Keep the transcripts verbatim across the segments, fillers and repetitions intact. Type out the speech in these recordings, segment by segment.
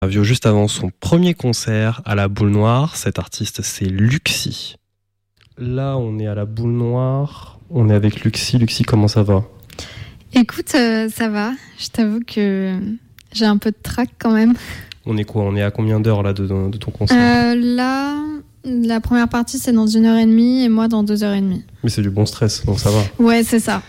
Vio juste avant son premier concert à la Boule Noire. Cet artiste, c'est Luxi. Là, on est à la Boule Noire. On est avec Luxi. Luxi, comment ça va ? Écoute, euh, ça va. Je t'avoue que j'ai un peu de trac quand même. On est quoi ? On est à combien d'heures là de, de ton concert ? euh, Là, la première partie, c'est dans une heure et demie et moi dans deux heures et demie. Mais c'est du bon stress, donc ça va. Ouais, c'est ça.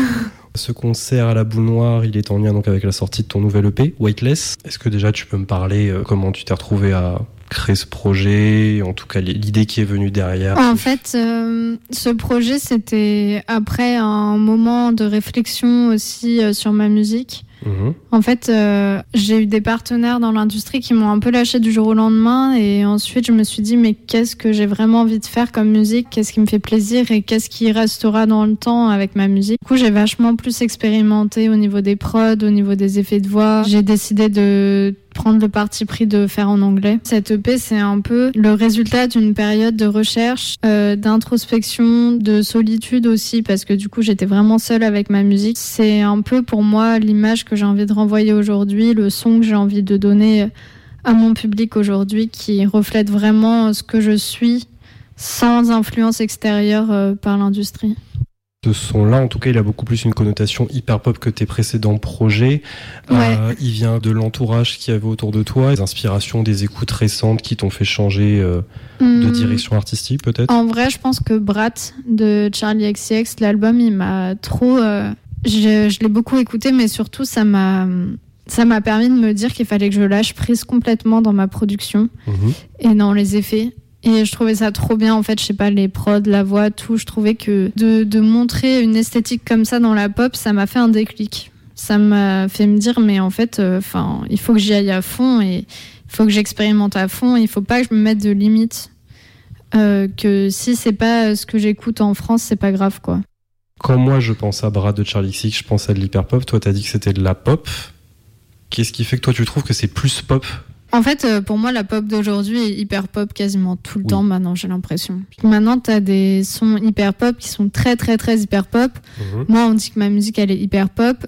Ce concert à la Boule Noire, il est en lien donc avec la sortie de ton nouvel E P, Weightless. Est-ce que déjà tu peux me parler euh, comment tu t'es retrouvé à créer ce projet, en tout cas l'idée qui est venue derrière ? En fait, euh, ce projet, c'était après un moment de réflexion aussi euh, sur ma musique. Mmh. En fait, euh, j'ai eu des partenaires dans l'industrie qui m'ont un peu lâché du jour au lendemain et ensuite je me suis dit mais qu'est-ce que j'ai vraiment envie de faire comme musique, qu'est-ce qui me fait plaisir et qu'est-ce qui restera dans le temps avec ma musique. Du coup, j'ai vachement plus expérimenté au niveau des prods, au niveau des effets de voix. J'ai décidé de prendre le parti pris de faire en anglais. Cette E P, c'est un peu le résultat d'une période de recherche, euh, d'introspection, de solitude aussi, parce que du coup, j'étais vraiment seule avec ma musique. C'est un peu pour moi l'image que j'ai envie de renvoyer aujourd'hui, le son que j'ai envie de donner à mon public aujourd'hui, qui reflète vraiment ce que je suis, sans influence extérieure euh, par l'industrie. Ce son-là, en tout cas, il a beaucoup plus une connotation hyper-pop que tes précédents projets. Ouais. Euh, il vient de l'entourage qu'il y avait autour de toi, des inspirations, des écoutes récentes qui t'ont fait changer euh, mmh. de direction artistique, peut-être ? En vrai, je pense que Brat de Charli X C X, l'album, il m'a trop... Euh, je, je l'ai beaucoup écouté, mais surtout, ça m'a... Ça m'a permis de me dire qu'il fallait que je lâche prise complètement dans ma production mmh. et dans les effets. Et je trouvais ça trop bien, en fait, je sais pas, les prods, la voix, tout. Je trouvais que de, de montrer une esthétique comme ça dans la pop, ça m'a fait un déclic. Ça m'a fait me dire, mais en fait, enfin, euh, il faut que j'y aille à fond et il faut que j'expérimente à fond. Il faut pas que je me mette de limites. Euh, que si c'est pas ce que j'écoute en France, c'est pas grave, quoi. Quand moi, je pense à Brat de Charli X C X, je pense à de l'hyper-pop. Toi, t'as dit que c'était de la pop. Qu'est-ce qui fait que toi, tu trouves que c'est plus pop ? En fait, pour moi, la pop d'aujourd'hui est hyper pop quasiment tout le oui. temps maintenant, j'ai l'impression. Maintenant, t'as des sons hyper pop qui sont très, très, très hyper pop. Mmh. Moi, on dit que ma musique, elle est hyper pop.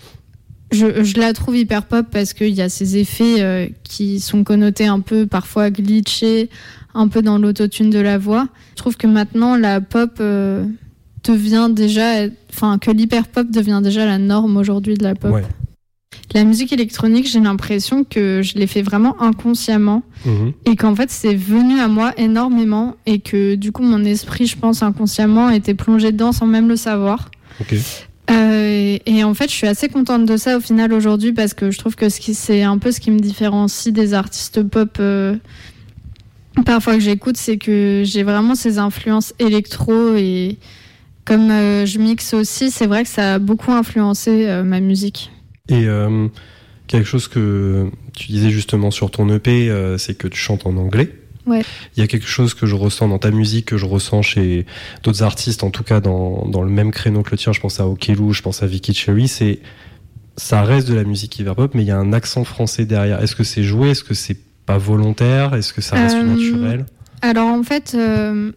Je, je la trouve hyper pop parce qu'il y a ces effets euh, qui sont connotés un peu, parfois glitchés, un peu dans l'autotune de la voix. Je trouve que maintenant, la pop euh, devient déjà... Enfin, que l'hyper pop devient déjà la norme aujourd'hui de la pop. Ouais. La musique électronique, j'ai l'impression que je l'ai fait vraiment inconsciemment mmh. et qu'en fait, c'est venu à moi énormément et que du coup, mon esprit, je pense, inconsciemment, était plongé dedans sans même le savoir. Okay. Euh, et, et en fait, je suis assez contente de ça au final aujourd'hui parce que je trouve que ce qui, c'est un peu ce qui me différencie des artistes pop euh, parfois que j'écoute, c'est que j'ai vraiment ces influences électro et comme euh, je mixe aussi, c'est vrai que ça a beaucoup influencé euh, ma musique. Et euh, quelque chose que tu disais justement sur ton E P, euh, c'est que tu chantes en anglais. Ouais. Il y a quelque chose que je ressens dans ta musique, que je ressens chez d'autres artistes, en tout cas dans, dans le même créneau que le tien. Je pense à Okelou, je pense à Vicky Cherry. C'est, ça reste de la musique hyper-pop, mais il y a un accent français derrière. Est-ce que c'est joué ? Est-ce que c'est pas volontaire ? Est-ce que ça reste euh, naturel ? Alors en fait, euh,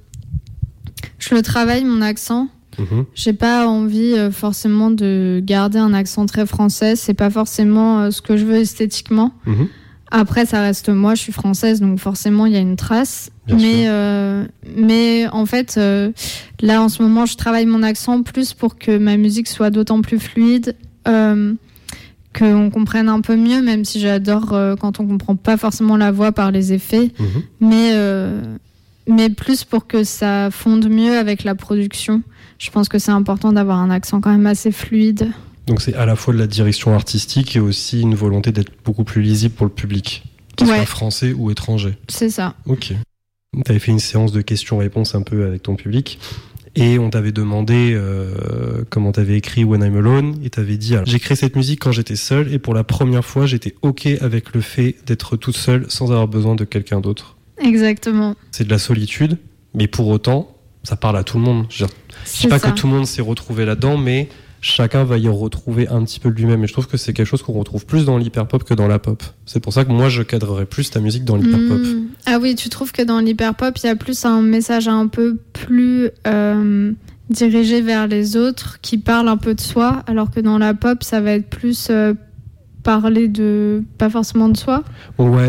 je le travaille, mon accent. Mmh. J'ai pas envie euh, forcément de garder un accent très français, c'est pas forcément euh, ce que je veux esthétiquement. Mmh. Après, ça reste moi, je suis française, donc forcément il y a une trace. Bien mais, euh, mais en fait, euh, là en ce moment, je travaille mon accent plus pour que ma musique soit d'autant plus fluide, euh, qu'on comprenne un peu mieux, même si j'adore euh, quand on comprend pas forcément la voix par les effets, mmh. mais, euh, mais plus pour que ça fonde mieux avec la production. Je pense que c'est important d'avoir un accent quand même assez fluide. Donc c'est à la fois de la direction artistique et aussi une volonté d'être beaucoup plus lisible pour le public, qu'il ouais. soit français ou étranger. C'est ça. Ok. Tu avais fait une séance de questions-réponses un peu avec ton public et on t'avait demandé euh, comment tu avais écrit When I'm Alone et tu avais dit alors, j'ai créé cette musique quand j'étais seule et pour la première fois j'étais ok avec le fait d'être toute seule sans avoir besoin de quelqu'un d'autre. Exactement. C'est de la solitude, mais pour autant ça parle à tout le monde. Je ne dis pas ça. Que tout le monde s'est retrouvé là-dedans, mais chacun va y retrouver un petit peu de lui-même. Et je trouve que c'est quelque chose qu'on retrouve plus dans l'hyper-pop que dans la pop. C'est pour ça que moi, je cadrerais plus ta musique dans l'hyper-pop. Mmh. Ah oui, tu trouves que dans l'hyper-pop, il y a plus un message un peu plus euh, dirigé vers les autres, qui parle un peu de soi, alors que dans la pop, ça va être plus... Euh, parler de pas forcément de soi. Ouais,